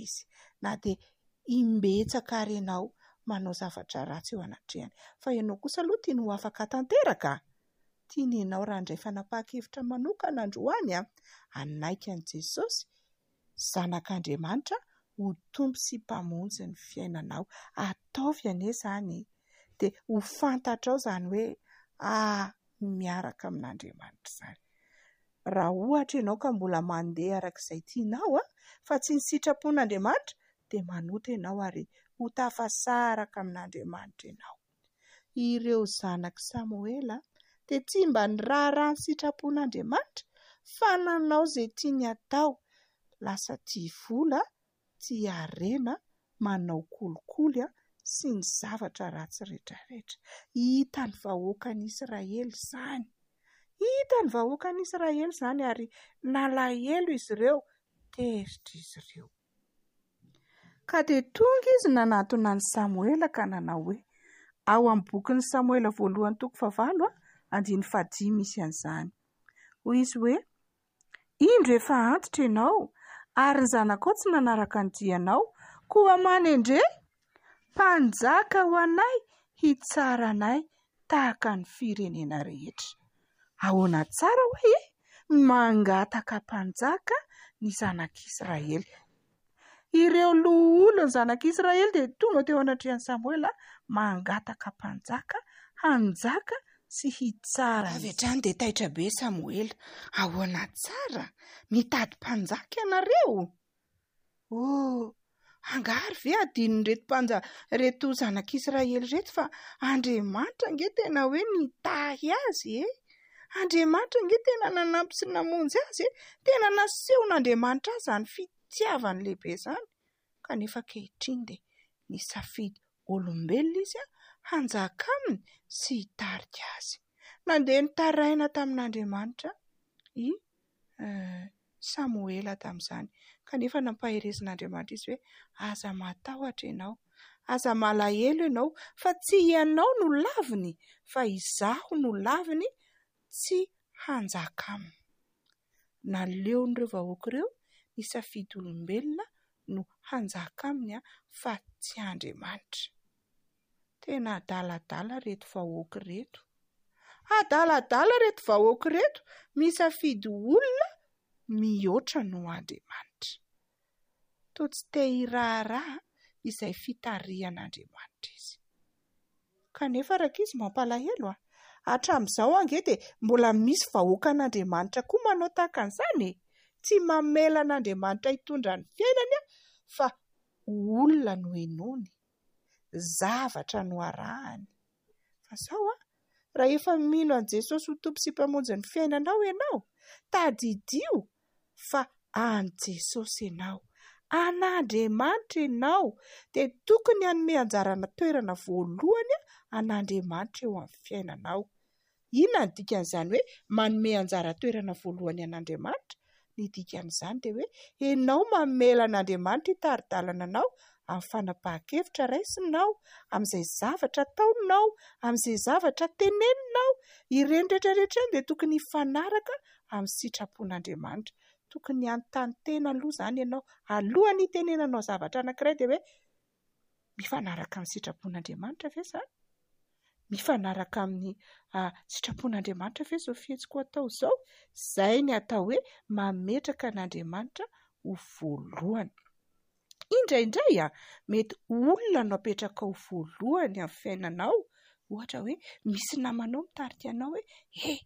izy na dia imbetsaka ary ianao manao zavatra ratsy eo anatrehany, fa ianao kosa aloha tia no afaka tanteraka. Tiany ianao raha indray fanapahakevitra manokana androany anaiky an'i Jesosy zanak'Andriamanitra ho tompo sy mpamonjy ny fiainanao. Ataovy anie izany dia ho fantatrao izany hoe miaraka amin'Andriamanitra izany. Raha ohatra ianao ka mbola mandeha arak'izay tianao fa tsy ny sitrapon'Andriamanitra dia manota ianao ary ho tafasaraka amin'Andriamanitra ianao. Ireo zanak' Samuela dia tsy mba niraharaha ny sitrapon'Andriamanitra fa nanao izay tiany atao, lasa tia vola, tia harena, manao kolikoly sy ny zavatra ratsy rehetrarehetra. Hita ny vahoakan'Israely izany. Hita ny vahoakan'Israely izany ary nalahelo izy ireo, teritra izy ireo. Ka dia tonga izy nanantona ny Samuela ka nanao hoe, ao amin'ny bokin'ny Samuela voalohany toko 9 15 misy an'izany. Hoy izy hoe, indro efa antitra ianao ary ny zanakao tsy nanaraka ny dianao, koa manendre mpanjaka ho anay hitsara anay tahaka ny firenena rehetra. Ahoana tsara hoe mangataka mpanjaka ny zanak'Israely. Ireo loholon'ny zanak'Israely dia tonga teo anatrehan'i Samuela mangataka mpanjaka, hanjaka sy hitsara. Avy hatrany dia taitra be Samuela. Ahoana tsara mitady mpanjaka ianareo? Angary ve adinony reto zanak'Israely reto fa Andriamanitra ange tena hoe nitahy azy Andriamanitra ange tena nanampy sy namonjy azy tena nasehon'Andriamanitra azy izany fitiavany lehibe izany. Kanefa ankehitriny dia nisafidy olombelona izy hanjaka aminy sy hitarika azy. Nandeha nitaraina tamin'Andriamanitra Samuela tamin'izany, kanefa nampaherezin'Andriamanitra izy hoe aza matahotra ianao, aza malahelo ianao, fa tsy ianao no laviny fa izaho no laviny, tsy hanjaka aminy. Naleon'ireo vahoaka ireo nisafidy olombelona no hanjaka aminy fa tsy Andriamanitra. Tena adaladala reto vahoaka reto. Adaladala reto vahoaka reto, misafidy olona mihoatra no Andriamanitra. Toa tsy te hiraharaha izay fitarihan'Andriamanitra izy. Kanefa rak'izy mampalahelo hatramin'izao ange dia mbola misy vahoaka an'Andriamanitra koa manao tahaka an'izany. Tsy mamela an'Andriamanitra hitondra ny fiainany fa olona no henony, zavatra no arahany. Fa izao raha efa mino an' Jesosy ho tompo sy mpamonjy ny fiainanao ianao, tadidio fa an' Jesosy ianao, an'Andriamanitra ianao, dia tokony hanome anjarana toerana voalohany an'Andriamanitra eo amin'ny fiainanao. Inona ny dikan'izany hoe manome anjara toerana voalohany an'Andriamanitra? Ny dikan'izany dia hoe ianao mamela an'Andriamanitra hitari-dalana anao amin'ny fanapahan-kevitra raisinao, amin'izay zavatra ataonao, amin'izay zavatra teneninao. Ireny rehetrarehetra dia tokony hifanaraka amin'ny sitrapon'Andriamanitra. Tokony hanontany tena aloha izany ianao alohan'ny hitenenanao zavatra anankiray dia hoe mifanaraka amin'ny sitrapon'Andriamanitra ve izany? Mifanaraka amin'ny sitrapon'Andriamanitra ve izao fihetsiko atao izao? Izay ny atao hoe mametraka an'Andriamanitra ho voalohany. Indraindray mety olona no apetraka ho voalohany amin'ny fiainanao. Ohatra hoe misy namanao mitarika anao hoe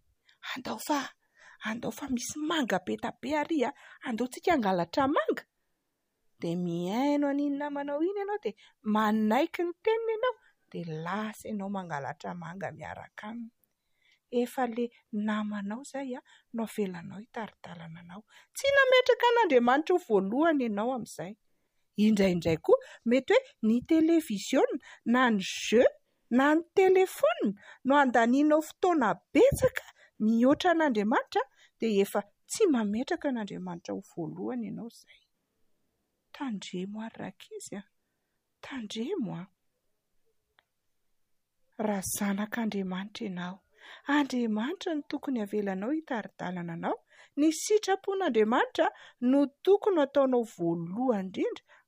andao fa misy manga be tabe ary andaontsika hangalatra manga. Dia mihaino an'iny namanao iny ianao dia manaiky ny teniny ianao dia lasa ianao mangalatra manga miaraka aminy. Efa le namanao izay no avelanao hitari-dalana anao. Tsy nametraka an'Andriamanitra ho voalohany ianao amin'izay. Indraindray koa mety hoe ny televiziona na ny jeu na ny telefona no andanianao fotoana betsaka mihoatra an'Andriamanitra dia efa tsy mametraka an'Andriamanitra ho voalohany ianao izay. Tandremo ary rakizy tandremo raha zanak'Andriamanitra ianao. Andriamanitra no tokony avelanao hitari-dalana anao. Ny sitrapon'Andriamanitra no tokony ataonao voalohany indrindra